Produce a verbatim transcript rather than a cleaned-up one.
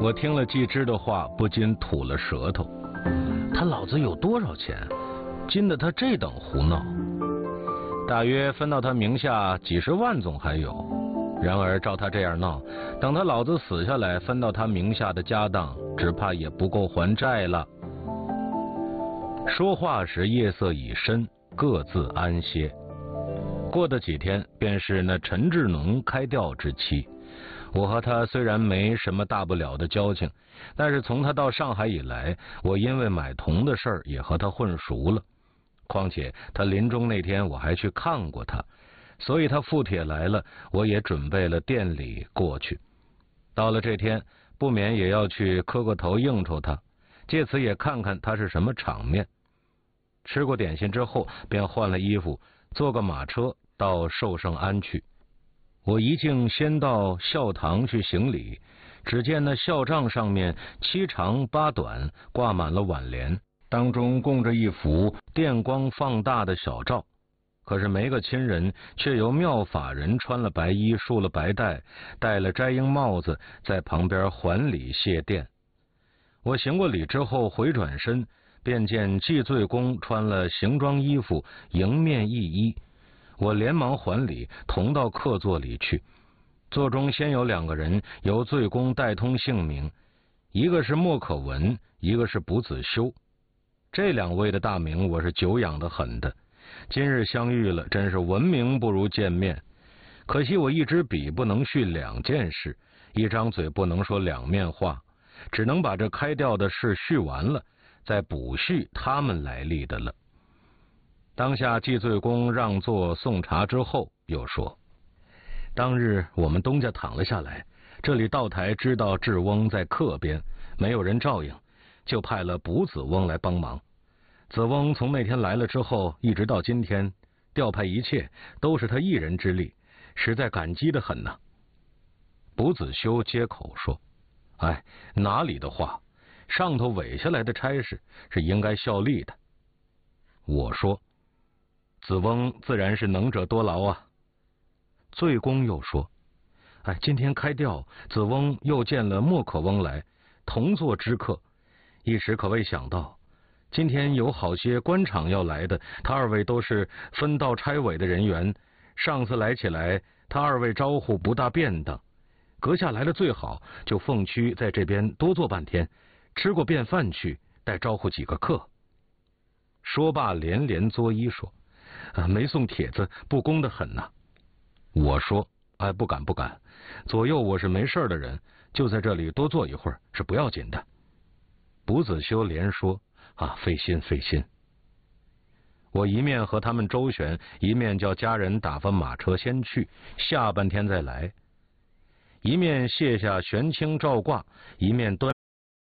我听了季之的话，不禁吐了舌头。他老子有多少钱，禁得他这等胡闹？大约分到他名下几十万总还有。然而照他这样闹，等他老子死下来，分到他名下的家当，只怕也不够还债了。说话时夜色已深，各自安歇。过的几天，便是那陈志农开吊之期。我和他虽然没什么大不了的交情，但是从他到上海以来，我因为买铜的事儿也和他混熟了。况且他临终那天我还去看过他，所以他复帖来了，我也准备了店礼过去。到了这天，不免也要去磕个头应酬他，借此也看看他是什么场面。吃过点心之后，便换了衣服，坐个马车到寿圣庵去。我一径先到孝堂去行礼，只见那孝帐上面七长八短，挂满了挽联，当中供着一幅电光放大的小照。可是没个亲人，却由妙法人穿了白衣，束了白带，戴了摘缨帽子，在旁边还礼谢奠。我行过礼之后，回转身，便见祭罪公穿了行装衣服，迎面一揖。我连忙还礼，同到客座里去。座中先有两个人由罪公代通姓名，一个是莫可闻，一个是卜子修。这两位的大名我是久仰得很的，今日相遇了，真是闻名不如见面。可惜我一支笔不能续两件事，一张嘴不能说两面话，只能把这开吊的事续完了，再补续他们来历的了。当下祭罪公让座送茶之后，又说：当日我们东家躺了下来，这里道台知道智翁在客边，没有人照应，就派了卜子翁来帮忙。子翁从那天来了之后，一直到今天，调派一切都是他一人之力，实在感激得很呐。卜子修接口说：哎，哪里的话，上头委下来的差事是应该效力的。我说：子翁自然是能者多劳啊。罪公又说：哎，今天开吊，子翁又见了莫可翁来，同坐之客，一时可未想到，今天有好些官场要来的，他二位都是分道差委的人员，上次来起来，他二位招呼不大便当，阁下来了最好，就奉屈在这边多坐半天，吃过便饭去，待招呼几个客。说罢连连作揖说：啊，没送帖子，不恭得很呐。我说：哎，不敢不敢，左右我是没事的人，就在这里多坐一会儿是不要紧的。卜子修连说：啊，费心费心。我一面和他们周旋，一面叫家人打发马车先去，下半天再来。一面卸下玄青罩挂，一面端